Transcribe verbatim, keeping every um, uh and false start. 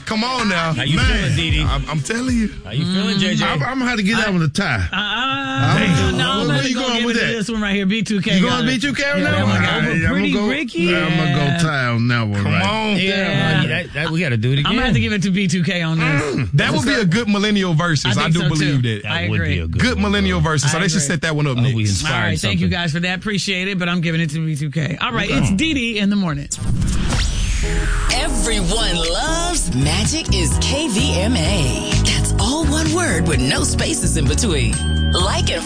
Come on now. How you Man, feeling, Dee Dee? I'm, I'm telling you. How you feeling, J J? I'm, I'm gonna have to get that one a tie. Uh, uh, no, I'm Where going you to going give with it to that? this one right here. B two K. You got going it. to beat you, K, on Yeah, that that one? one got All it. right, I'm Pretty gonna go, Ricky. yeah, I'm gonna Yeah. go tie on that one. Come right. on. Yeah. Uh, that, that, we got to do it again. I'm going to have to give it to B two K on this. That would be a good millennial versus. I I, think do so, believe too. that. I That would agree. be a good, Good one, millennial bro. versus. So I they should agree. set that one up I hope we next. All inspired right, thank you something. guys for that. Appreciate it, but I'm giving it to B two K. All right, it's Dee Dee in the morning. Everyone loves Magic is K V M A. That's all one word with no spaces in between. Like and